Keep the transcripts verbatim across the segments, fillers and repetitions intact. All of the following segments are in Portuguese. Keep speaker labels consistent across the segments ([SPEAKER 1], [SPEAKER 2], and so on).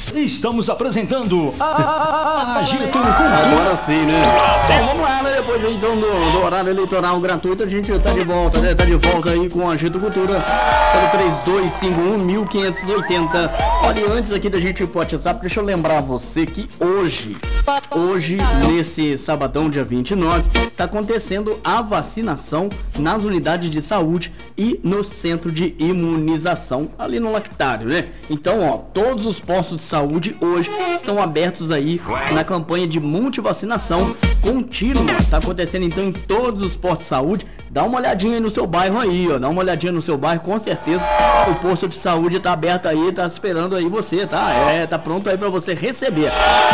[SPEAKER 1] Estamos apresentando a Agito Cultura.
[SPEAKER 2] Agora sim, né? Então vamos lá, né? Depois então do, do horário eleitoral gratuito, a gente tá de volta, né? Tá de volta aí com a Agito Cultura pelo três dois cinco um, quinhentos e oitenta. Olha, antes aqui da gente ir pro WhatsApp, deixa eu lembrar você que hoje, hoje, nesse sabadão, dia vinte e nove, tá acontecendo a vacinação nas unidades de saúde e no centro de imunização, ali no Lactário, né? Então, ó, todos os postos de saúde hoje estão abertos aí na campanha de multivacinação contínua. Tá acontecendo então em todos os postos de saúde. Dá uma olhadinha aí no seu bairro aí, ó. Dá uma olhadinha no seu bairro, com certeza o posto de saúde tá aberto aí, tá esperando aí você, tá? É, tá pronto aí pra você receber.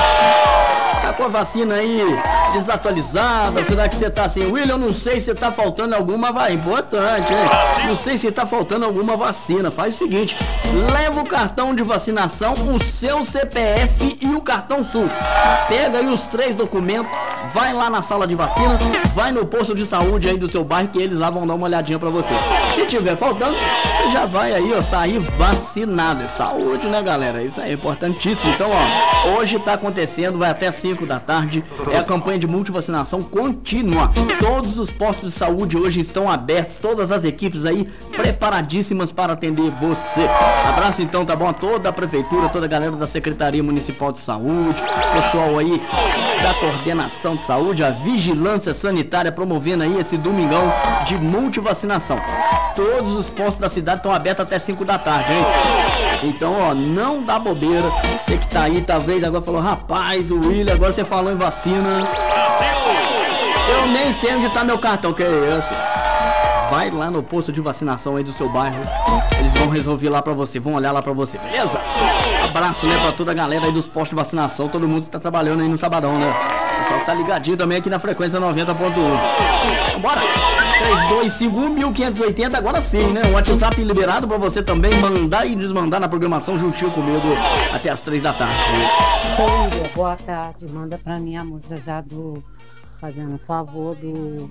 [SPEAKER 2] Tá com a vacina aí desatualizada? Será que você tá assim, William? Eu não sei se tá faltando alguma, vai, importante, né? Não sei se tá faltando alguma vacina. Faz o seguinte, leva o cartão de vacinação, o seu C P F e o cartão SUS. Pega aí os três documentos, vai lá na sala de vacina, vai no posto de saúde aí do seu bairro, que eles lá vão dar uma olhadinha pra você. Se tiver faltando, você já vai aí, ó, sair vacinado. É saúde, né, galera? Isso aí é importantíssimo. Então, ó, hoje tá acontecendo, vai até cinco da tarde, é a campanha de multivacinação contínua. Todos os postos de saúde hoje estão abertos, todas as equipes aí preparadíssimas para atender você. Abraço então, tá bom? A toda a prefeitura, toda a galera da Secretaria Municipal de Saúde, pessoal aí da coordenação de saúde, a vigilância sanitária promovendo aí esse domingão de multivacinação. Todos os postos da cidade estão abertos até cinco da tarde, hein? Então, ó, não dá bobeira. Você que tá aí, talvez agora falou, rapaz, o William, agora você falou em vacina. Eu nem sei onde tá meu cartão, que é esse? Vai lá no posto de vacinação aí do seu bairro. Eles vão resolver lá pra você, vão olhar lá pra você, beleza? Abraço, né, pra toda a galera aí dos postos de vacinação, todo mundo que tá trabalhando aí no sabadão, né? O pessoal que tá ligadinho também aqui na frequência noventa ponto um. Bora! três dois cinco um, quinhentos e oitenta, agora sim, né? O WhatsApp liberado pra você também mandar e desmandar na programação juntinho comigo até as três da tarde.
[SPEAKER 3] Oi, boa tarde. Manda pra mim a música já do... Fazendo um favor do...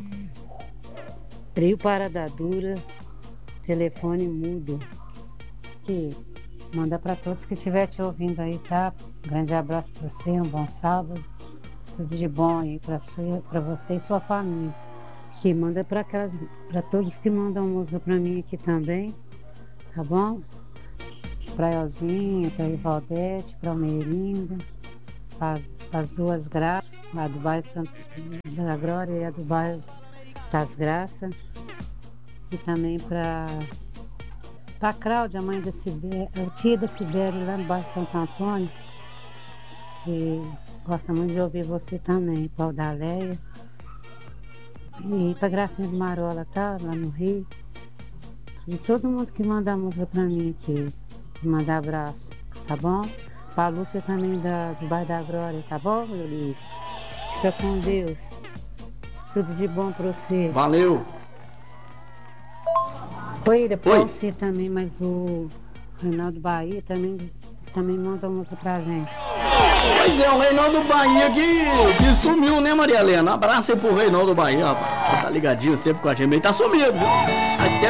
[SPEAKER 3] Trio Parada Dura, telefone mudo. Que manda pra todos que estiver te ouvindo aí, tá? Grande abraço pra você, um bom sábado. Tudo de bom aí pra, sua, pra você e sua família. Que manda pra aquelas, pra todos que mandam música pra mim aqui também, tá bom? Pra Elzinha, pra Ivaldete, pra Almeirinda, as duas Graças, a do bairro Santa da Glória e a do bairro das Graças. E também pra, pra Cláudia, mãe da Sibéria, a tia da Sibéria lá no bairro Santo Antônio, que gosta muito de ouvir você também, pra Odaléia. E pra Gracinha do Marola, tá? Lá no Rio. E todo mundo que manda música pra mim aqui, que manda abraço, tá bom? Pra Lúcia também da, do bairro da Glória, tá bom, meu lindo? Fica com Deus. Tudo de bom pra você.
[SPEAKER 2] Valeu!
[SPEAKER 3] Oi, depois você também, mas o Reinaldo Bahia também, eles também mandam música pra gente.
[SPEAKER 2] Pois é, o Reinaldo Bahia que, que sumiu, né, Maria Helena? Abraço aí pro Reinaldo Bahia, rapaz. Você tá ligadinho sempre com a gente, ele tá sumido, viu? Faz tempo